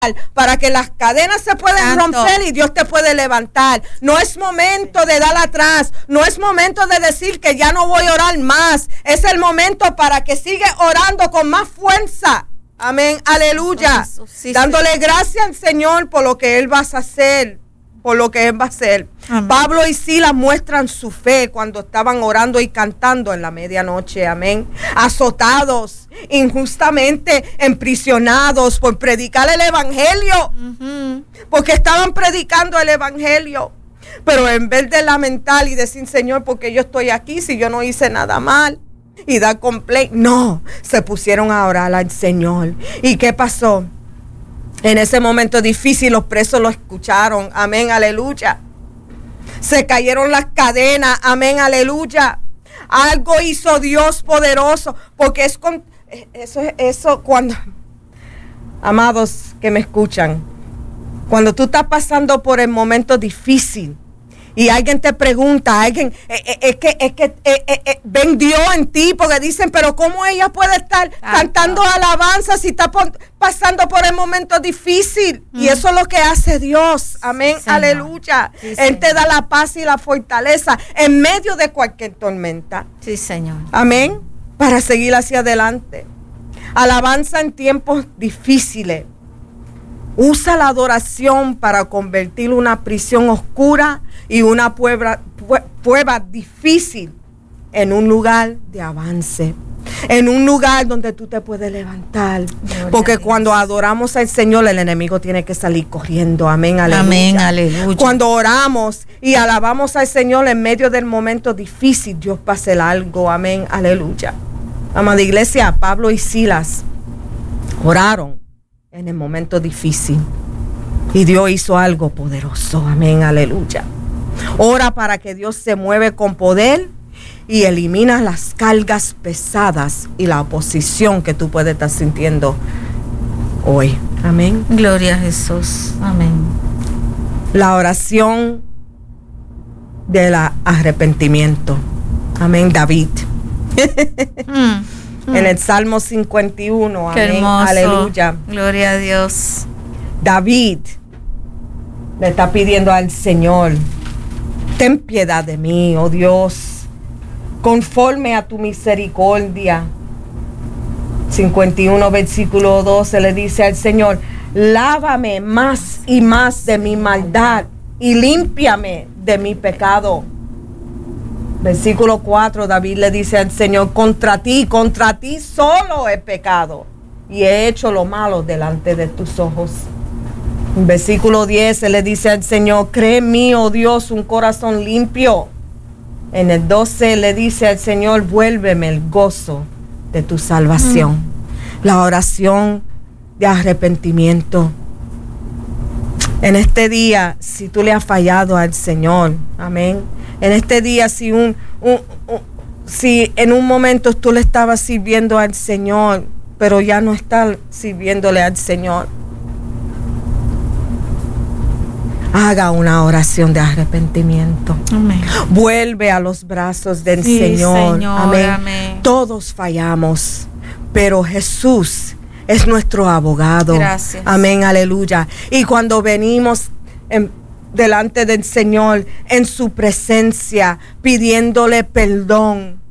para que las cadenas se puedan romper y Dios te puede levantar. No es momento de dar atrás, no es momento de decir que ya no voy a orar más. Es el momento para que sigas orando con más fuerza. Amén, aleluya. Sí, dándole gracias al Señor por lo que Él va a hacer, por lo que Él va a hacer. Amén. Pablo y Silas muestran su fe cuando estaban orando y cantando en la medianoche. Amén. Azotados, injustamente emprisionados por predicar el evangelio. Porque estaban predicando el evangelio. Pero en vez de lamentar y decir, Señor, porque yo estoy aquí si yo no hice nada mal, y dar complaint, no, se pusieron a orar al Señor. ¿Y qué pasó? En ese momento difícil los presos lo escucharon. Amén, aleluya. Se cayeron las cadenas. Amén, aleluya. Algo hizo Dios poderoso. Porque eso cuando, amados que me escuchan, cuando tú estás pasando por el momento difícil y alguien te pregunta, ven Dios en ti, porque dicen, pero ¿cómo ella puede estar cantando alabanza si está pasando por el momento difícil? Y eso es lo que hace Dios. Amén, sí, aleluya. Sí, Él te da la paz y la fortaleza en medio de cualquier tormenta. Sí, Señor. Amén, para seguir hacia adelante. Alabanza en tiempos difíciles. Usa la adoración para convertir una prisión oscura y una prueba difícil en un lugar de avance, en un lugar donde tú te puedes levantar. Porque cuando adoramos al Señor, el enemigo tiene que salir corriendo. Amén, aleluya. Amén, aleluya. Cuando oramos y alabamos al Señor en medio del momento difícil, Dios va a hacer algo. Amén, aleluya. Amada iglesia, Pablo y Silas oraron en el momento difícil y Dios hizo algo poderoso. Amén, aleluya. Ora para que Dios se mueve con poder y elimina las cargas pesadas y la oposición que tú puedes estar sintiendo hoy. Amén. Gloria a Jesús. Amén. La oración del arrepentimiento. Amén, David. En el Salmo 51. Qué amén, hermoso. aleluya. Gloria a Dios. David le está pidiendo al Señor, ten piedad de mí, oh Dios, conforme a tu misericordia. 51 versículo 12 le dice al Señor, lávame más y más de mi maldad y límpiame de mi pecado. Versículo 4, David le dice al Señor, contra ti solo he pecado y he hecho lo malo delante de tus ojos. En versículo 10, él le dice al Señor, cree en mí, oh Dios, un corazón limpio. En el 12 le dice al Señor, vuélveme el gozo de tu salvación. La oración de arrepentimiento. En este día, si tú le has fallado al Señor, amén. En este día, si en un momento tú le estabas sirviendo al Señor, pero ya no estás sirviéndole al Señor, haga una oración de arrepentimiento. Amén. Vuelve a los brazos del Señor. Amén. Amén. Todos fallamos, pero Jesús es nuestro abogado. Gracias. Amén, aleluya. Y cuando venimos delante del Señor, en su presencia, pidiéndole perdón,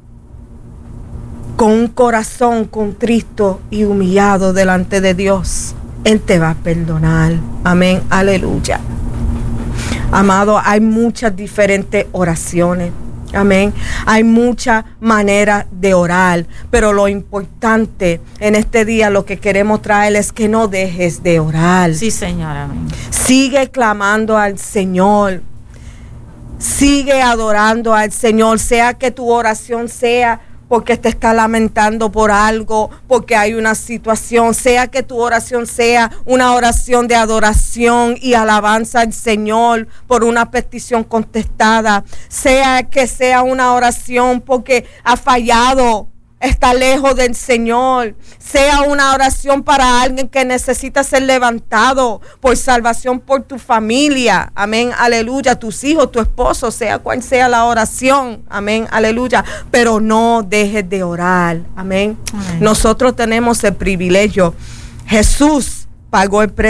con un corazón contrito y humillado delante de Dios, Él te va a perdonar. Amén, aleluya. Amado, hay muchas diferentes oraciones. Amén. Hay muchas maneras de orar, pero lo importante en este día, lo que queremos traer es que no dejes de orar. Sí, Señor, amén. Sigue clamando al Señor. Sigue adorando al Señor, sea que tu oración sea porque te está lamentando por algo, porque hay una situación, sea que tu oración sea una oración de adoración y alabanza al Señor por una petición contestada, sea que sea una oración porque ha fallado, está lejos del Señor, sea una oración para alguien que necesita ser levantado por salvación por tu familia, amén, aleluya, tus hijos, tu esposo, sea cual sea la oración, amén, aleluya, pero no dejes de orar, amén. Nosotros tenemos el privilegio, Jesús pagó el precio